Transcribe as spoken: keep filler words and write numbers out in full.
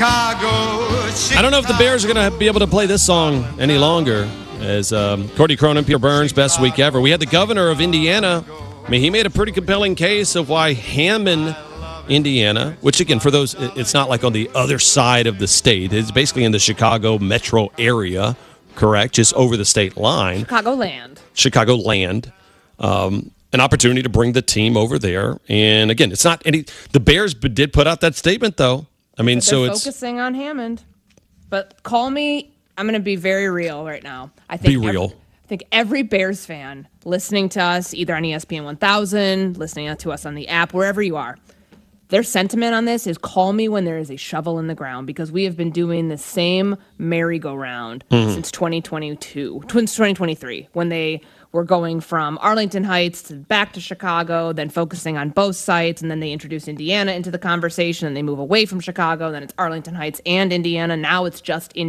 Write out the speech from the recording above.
Chicago, Chicago. I don't know if the Bears are going to be able to play this song any longer. As um, Courtney Cronin, Peter Burns, best week ever. We had the governor of Indiana. I mean, he made a pretty compelling case of why Hammond, Indiana, which again, for those, it's not like on the other side of the state. It's basically in the Chicago metro area, correct? Just over the state line. Chicagoland. Chicagoland. Um, an opportunity to bring the team over there. And again, it's not any, the Bears did put out that statement though. I mean, But so they're it's. focusing on Hammond. But call me, I'm going to be very real right now. I think Be real. Every, I think every Bears fan listening to us, either on E S P N one thousand, listening to us on the app, wherever you are, their sentiment on this is call me when there is a shovel in the ground, because we have been doing the same merry-go-round mm-hmm. since twenty twenty-two, since twenty twenty-three, when they were going from Arlington Heights to back to Chicago, then focusing on both sites, and then they introduce Indiana into the conversation, and they move away from Chicago, and then it's Arlington Heights and Indiana. Now it's just Indiana.